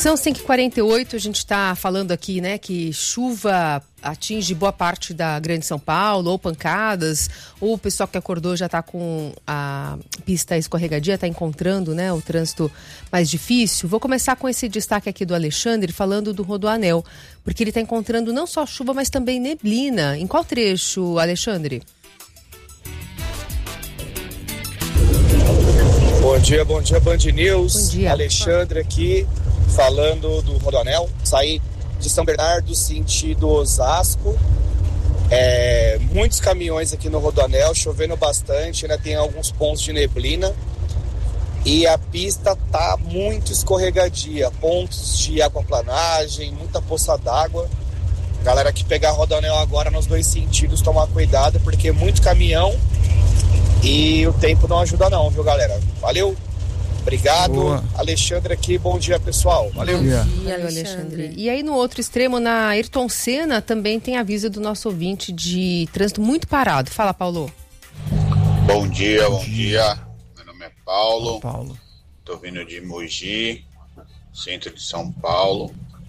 São 5h48, a gente está falando aqui, né, que chuva atinge boa parte da Grande São Paulo, ou pancadas, ou o pessoal que acordou já está com a pista escorregadia, está encontrando, né, o trânsito mais difícil. Vou começar com esse destaque aqui do Alexandre, falando do Rodoanel, porque ele está encontrando não só chuva, mas também neblina. Em qual trecho, Alexandre? Bom dia, Band News. Bom dia. Alexandre aqui, falando do Rodoanel. Saí de São Bernardo, sentido Osasco. Muitos caminhões aqui no Rodoanel, chovendo bastante, né? Tem alguns pontos de neblina. E a pista tá muito escorregadia. Pontos de aquaplanagem, muita poça d'água. Galera que pegar Rodoanel agora nos dois sentidos, tomar cuidado, porque muito caminhão. E o tempo não ajuda não, viu, galera? Valeu, obrigado. Boa. Alexandre aqui, bom dia, pessoal. Valeu. Bom dia, Alexandre. E aí no outro extremo, na Ayrton Senna, também tem aviso do nosso ouvinte de trânsito muito parado. Fala, Paulo. Bom dia. Meu nome é Paulo. Tô vindo de Mogi, centro de São Paulo.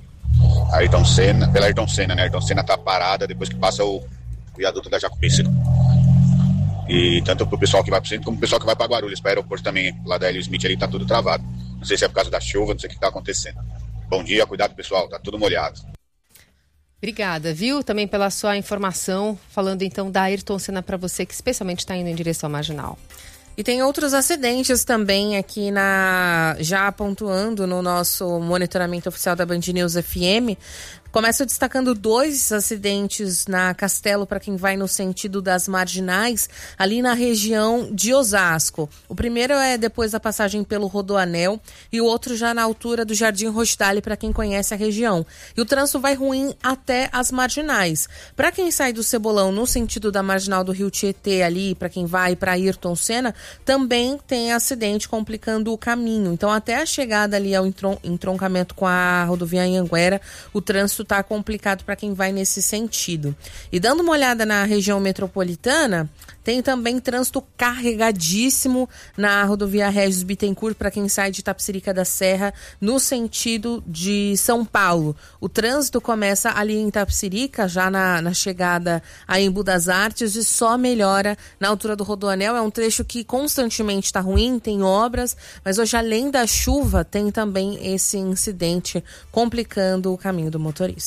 Pela Ayrton Senna, né? A Ayrton Senna tá parada depois que passa o viaduto da Jacopícero. E tanto pro pessoal que vai pro centro, como pro pessoal que vai pra Guarulhos, pra aeroporto também, lá da Hélio Smith ali tá tudo travado. Não sei se é por causa da chuva, não sei o que tá acontecendo. Bom dia, cuidado pessoal, tá tudo molhado. Obrigada, viu? Também pela sua informação, falando então da Ayrton Senna pra você que especialmente está indo em direção à Marginal. E tem outros acidentes também aqui já pontuando no nosso monitoramento oficial da Band News FM. Começo destacando 2 acidentes na Castelo para quem vai no sentido das Marginais, ali na região de Osasco. O primeiro é depois da passagem pelo Rodoanel e o outro já na altura do Jardim Rochdale para quem conhece a região. E o trânsito vai ruim até as Marginais. Para quem sai do Cebolão no sentido da Marginal do Rio Tietê ali, para quem vai para Ayrton Senna, também tem acidente complicando o caminho. Então até a chegada ali ao entroncamento com a rodovia Anhanguera, o trânsito está complicado para quem vai nesse sentido. E dando uma olhada na região metropolitana, tem também trânsito carregadíssimo na rodovia Regis Bittencourt para quem sai de Itapecerica da Serra no sentido de São Paulo. O trânsito começa ali em Itapecerica, já na chegada a Embu das Artes, e só melhora na altura do Rodoanel. É um trecho que constantemente está ruim, tem obras, mas hoje, além da chuva, tem também esse incidente complicando o caminho do motorista.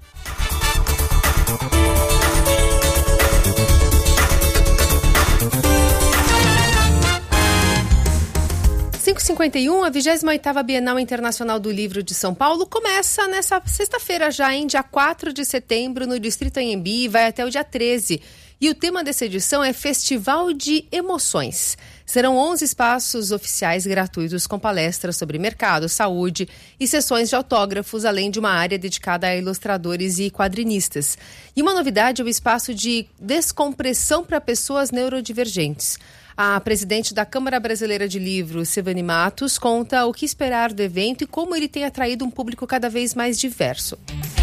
5h51, a 28ª Bienal Internacional do Livro de São Paulo começa nessa sexta-feira já, em dia 4 de setembro, no Distrito Anhembi, e vai até o dia 13. E o tema dessa edição é Festival de Emoções. Serão 11 espaços oficiais gratuitos com palestras sobre mercado, saúde e sessões de autógrafos, além de uma área dedicada a ilustradores e quadrinistas. E uma novidade é o espaço de descompressão para pessoas neurodivergentes. A presidente da Câmara Brasileira de Livros, Sevani Matos, conta o que esperar do evento e como ele tem atraído um público cada vez mais diverso.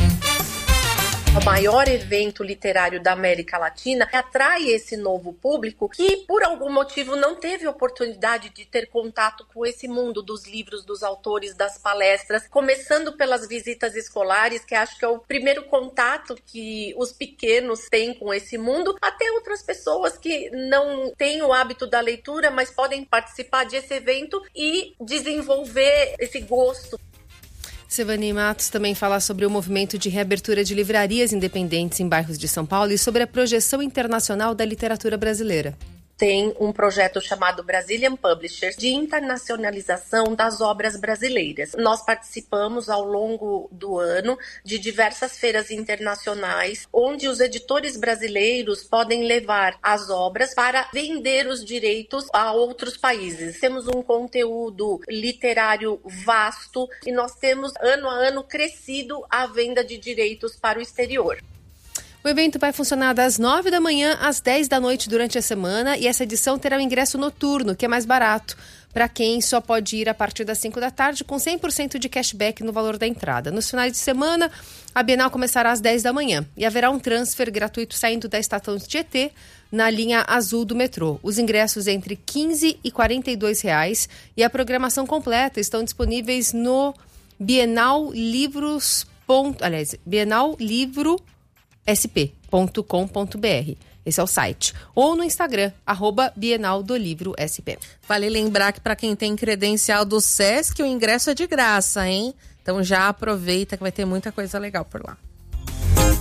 O maior evento literário da América Latina atrai esse novo público que, por algum motivo, não teve oportunidade de ter contato com esse mundo dos livros, dos autores, das palestras, começando pelas visitas escolares, que acho que é o primeiro contato que os pequenos têm com esse mundo, até outras pessoas que não têm o hábito da leitura, mas podem participar desse evento e desenvolver esse gosto. Sevani Matos também fala sobre o movimento de reabertura de livrarias independentes em bairros de São Paulo e sobre a projeção internacional da literatura brasileira. Tem um projeto chamado Brazilian Publishers de internacionalização das obras brasileiras. Nós participamos ao longo do ano de diversas feiras internacionais, onde os editores brasileiros podem levar as obras para vender os direitos a outros países. Temos um conteúdo literário vasto e nós temos ano a ano crescido a venda de direitos para o exterior. O evento vai funcionar das 9 da manhã às 10 da noite durante a semana e essa edição terá o ingresso noturno, que é mais barato, para quem só pode ir a partir das 5 da tarde, com 100% de cashback no valor da entrada. Nos finais de semana, a Bienal começará às 10 da manhã e haverá um transfer gratuito saindo da estação de Tietê, na linha azul do metrô. Os ingressos entre R$15 e R$42 e a programação completa estão disponíveis no bienallivrosp.com.br. Esse é o site. Ou no Instagram, @BienalDoLivroSP. Vale lembrar que para quem tem credencial do SESC, o ingresso é de graça, hein? Então já aproveita que vai ter muita coisa legal por lá.